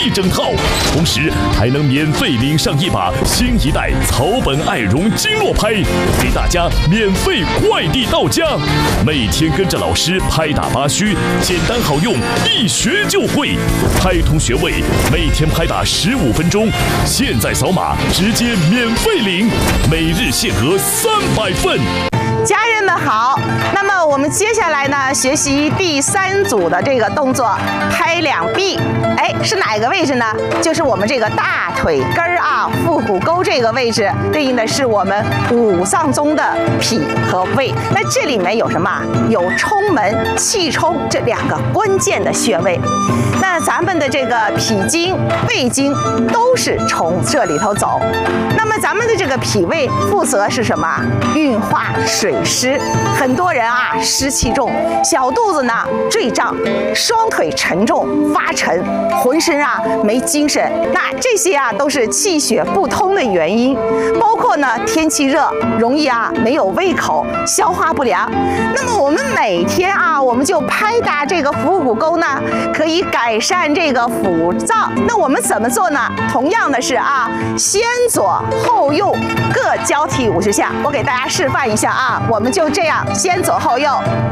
一整套，同时还能免费领上一把新一代草本爱绒经络拍，给大家免费快递到家。每天跟着老师拍打八虚，简单好用，一学就会。拍通穴位，每天拍打15分钟，现在扫码直接免费领，每日限额300份。 家人们好，那么我们接下来呢，学习第3组的这个动作，拍两臂。哎，是哪个位置呢？就是我们这个大腿根儿啊，腹股沟这个位置，对应的是我们五脏中的脾和胃。那这里面有什么？有冲门、气冲这2个关键的穴位。那咱们的这个脾经、胃经都是从这里头走。那么咱们的这个脾胃负责是什么？运化水湿。很多人啊湿气重，小肚子呢坠胀，双腿沉重发沉，浑身啊没精神。那这些啊都是气血不通的原因。包括呢天气热，容易啊没有胃口，消化不良。那么我们每天啊，我们就拍打这个腹股沟呢，可以改善这个腹胀。那我们怎么做呢？同样的是啊，先左后右各交替50下。我给大家示范一下啊，我们就这样先左后右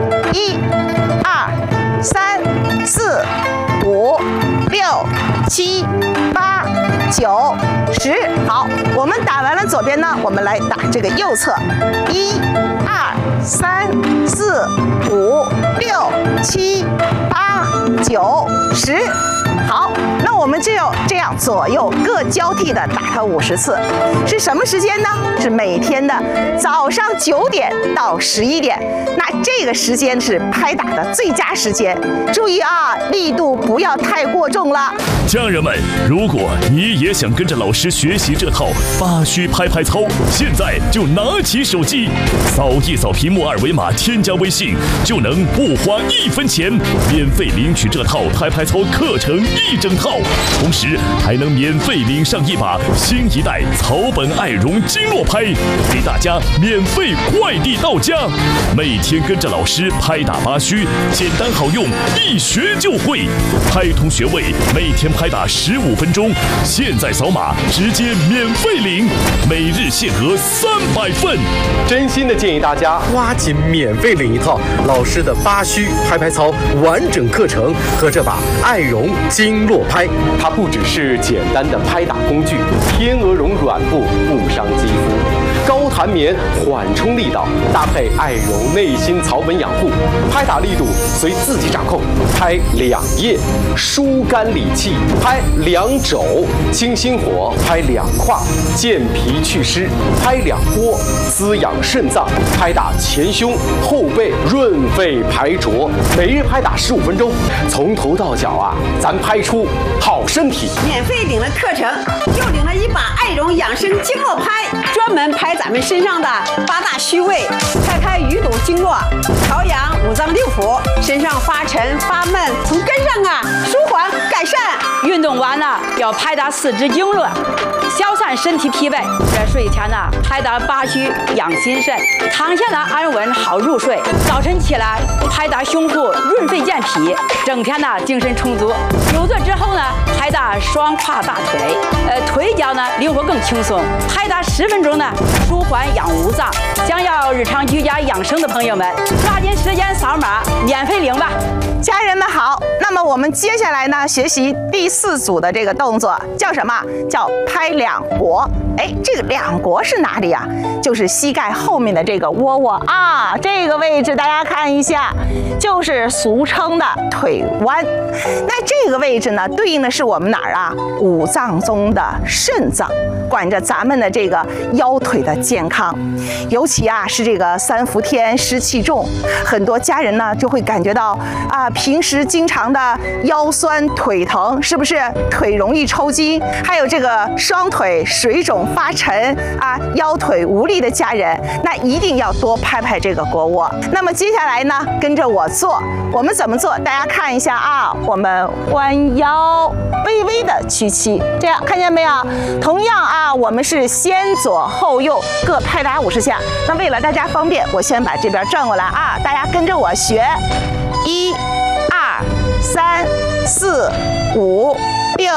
，1、2、3、4、5、6、7、8、9、10。好，我们打完了左边呢，我们来打这个右侧，1、2、3、4、5、6、7、8、9、10。好，那我们就要这样左右各交替的打它50次，是什么时间呢？是每天的早上9点到11点，那这个时间是拍打的最佳时间。注意啊，力度不要太过重了。 家人们，如果你也想跟着老师学习这套八虚拍拍操，现在就拿起手机，扫一扫屏幕2维码，添加微信，就能不花1分钱，免费领取这套拍拍操课程一整套，同时还能免费领上一把新一代草本爱绒经络拍，给大家免费快递到家。每天跟着老师拍打八虚，简单好用，一学就会。拍通穴位，每天拍打15分钟，现在扫码直接免费领，每日限额300份。 真心的建议大家抓紧免费领一套老师的八虚拍拍操完整课程和这把爱绒经络拍。它不只是简单的拍打工具，天鹅绒软布不伤肌肤，高弹棉缓冲力道，搭配爱绒内心草本养护，拍打力度随自己掌控。拍2腋，疏肝理气；拍2肘，清心火；拍2胯，健脾祛湿；拍2波，滋养肾脏；拍打前胸、后背，润肺排浊。每日拍打15分钟，从头到脚啊，咱拍出好身体。 免费领了课程，又领了一把爱绒养生经络拍，专门拍咱们身上的8大虚位，开淤堵经络，调养五脏六腑，身上发沉发闷，从根上啊舒缓改善。 运动完了要拍打4肢经络，消散身体疲惫。这睡前呢拍打八虚养心肾，躺下呢安稳好入睡。早晨起来拍打胸腹润肺健脾，整天呢精神充足。久坐之后呢拍打双胯大腿，腿脚呢灵活更轻松。拍打10分钟呢舒缓养五脏。想要日常居家养生的朋友们，抓紧时间扫码免费领吧。 家人们好，那么我们接下来呢，学习第4组的这个动作，叫什么？叫拍2腘。哎，这个2腘是哪里呀？就是膝盖后面的这个窝窝啊，这个位置大家看一下，就是俗称的腿弯。那这个位置呢，对应的是我们哪儿啊？五脏中的肾脏，管着咱们的这个腰腿的健康。尤其啊，是这个3伏天湿气重，很多家人呢就会感觉到啊，平时经常的腰酸腿疼，是不是腿容易抽筋？还有这个双腿水肿发沉啊，腰腿无力的家人，那一定要多拍拍这个腘窝。那么接下来呢，跟着我做，我们怎么做？大家看一下啊，我们弯腰，微微的屈膝，这样看见没有？同样啊，我们是先左后右各拍打50下。那为了大家方便，我先把这边转过来啊，大家跟着我学，1、2、3、4、5、6、